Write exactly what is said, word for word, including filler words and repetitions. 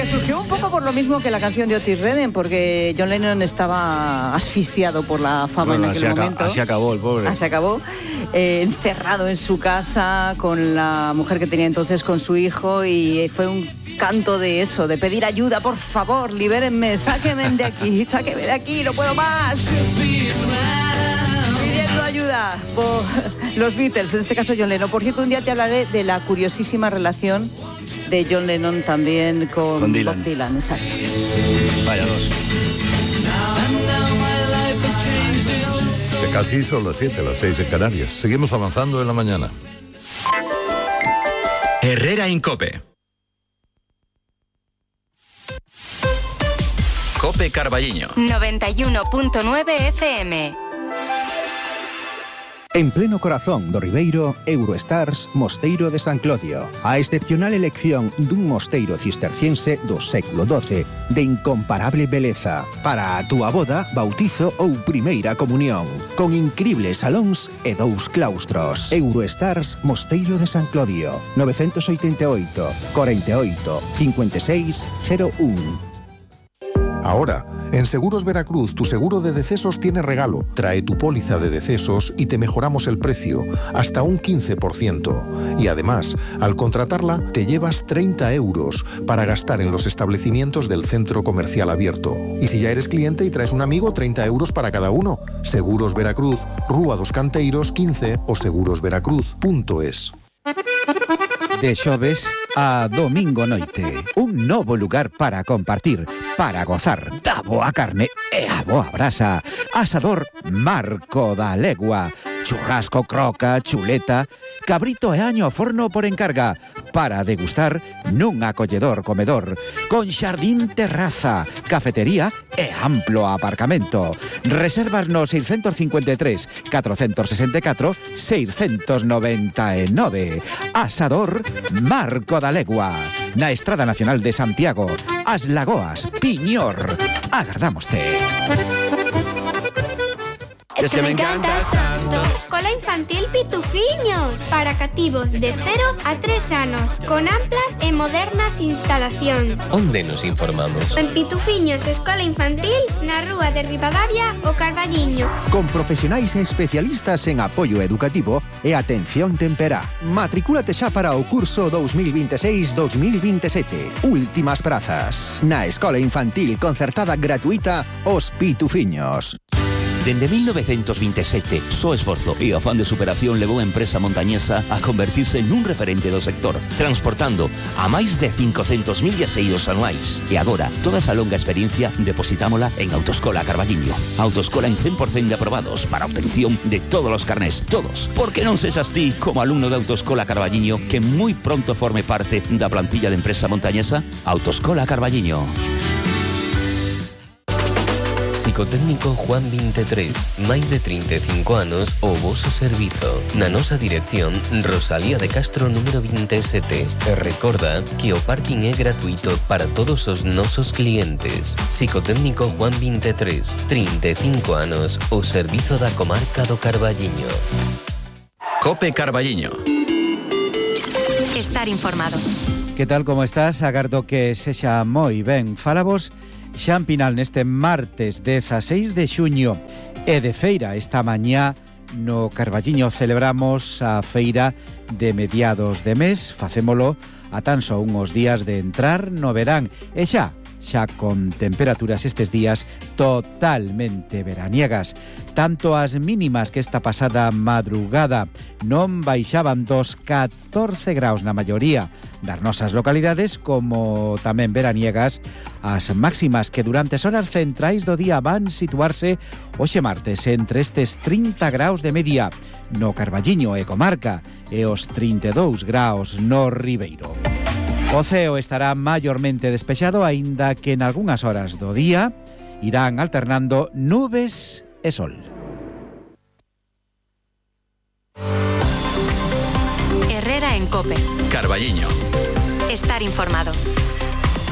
Que surgió un poco por lo mismo que la canción de Otis Redding, porque John Lennon estaba asfixiado por la fama bueno, en aquel así momento. Así acabó el pobre. Así acabó, eh, encerrado en su casa con la mujer que tenía entonces con su hijo, y fue un canto de eso, de pedir ayuda, por favor, libérenme, sáquenme de aquí, sáquenme de aquí, no puedo más. Pidiendo ayuda por los Beatles, en este caso John Lennon. Por cierto, un día te hablaré de la curiosísima relación de John Lennon también con, con Dylan. Bob Dylan, exacto. Vaya dos. Que casi son las siete, las seis en Canarias. Seguimos avanzando en la mañana. Herrera Incope. Cope Carballiño. noventa y uno punto nueve F M. En pleno corazón do Ribeiro, Eurostars Mosteiro de San Clodio. A excepcional elección dun mosteiro cisterciense do século doce, de incomparable beleza, para a túa boda, bautizo ou primeira comunión, con incribles salóns e dous claustros. Eurostars Mosteiro de San Clodio, nove oito oito, cuarenta y ocho, cincuenta y seis, cero uno. Ahora, en Seguros Veracruz, tu seguro de decesos tiene regalo. Trae tu póliza de decesos y te mejoramos el precio, hasta un quince por ciento. Y además, al contratarla, te llevas treinta euros para gastar en los establecimientos del centro comercial abierto. Y si ya eres cliente y traes un amigo, treinta euros para cada uno. Seguros Veracruz, Rúa dos Canteiros quince o seguros veracruz punto es. De xoves a domingo noite, un novo lugar para compartir, para gozar da boa carne e a boa brasa. Asador Marco da Legua. Churrasco, croca, chuleta, cabrito e año ao forno por encarga, para degustar nun acolledor comedor, con xardín, terraza, cafetería e amplo aparcamento. Reservas no seiscentos cincuenta y tres, cuatrocientos sesenta y cuatro, seiscentos noventa y nueve. Asador Marco da Legua, na Estrada Nacional de Santiago, As Lagoas, Piñor. Agardámoste. Es que me encantas tanto. Escola Infantil Pitufiños, para cativos de cero a tres anos, con amplas e modernas instalacións. Onde nos informamos? En Pitufiños Escola Infantil, na rúa de Ribadavia, o Carballiño. Con profesionais e especialistas en apoio educativo e atención temperá. Matricúlate xa para o curso dos mil veintiséis dos mil veintisiete. Últimas prazas. Na Escola Infantil concertada gratuita Os Pitufiños. Dende mil novecientos veintisiete, so esforzo e o afán de superación levou a empresa montañesa a convertirse nun referente do sector, transportando a máis de cincocentos mil viaxeiros anuais. E agora, toda esa longa experiencia depositámola en Autoescola Carballiño. Autoescola en cen por cento de aprobados para obtención de todos os carnés, todos. Porque non sexas ti, como alumno de Autoescola Carballiño, que moi pronto forme parte da plantilla de empresa montañesa. Autoescola Carballiño. Psicotécnico Juan veintitrés, máis de trinta e cinco anos o voso servizo. Na nosa dirección, Rosalía de Castro número veintisiete. E recorda que o parking é gratuito para todos os nosos clientes. Psicotécnico Juan veintitrés, trinta e cinco anos o servizo da comarca do Carballiño. Cope Carballiño. Estar informado. Que tal, como estás? Agardo que sexa moi ben. Falabos xa en final neste martes dezaseis de xuño e de feira. Esta mañá no Carballiño celebramos a feira de mediados de mes. Facémolo a tan só unhos días de entrar no verán e xa xa con temperaturas estes días totalmente veraniegas. Tanto as mínimas que esta pasada madrugada non baixaban dos catorce graus na maioría das nosas localidades, como tamén veraniegas as máximas, que durante as horas centrais do día van situarse hoxe martes entre estes trinta graus de media no Carballiño e comarca e os trinta e dous graus no Ribeiro. O ceo estará maiormente despexado, aínda que en algunhas horas do día irán alternando nubes e sol. Herrera en Cope. Carballiño. Estar informado.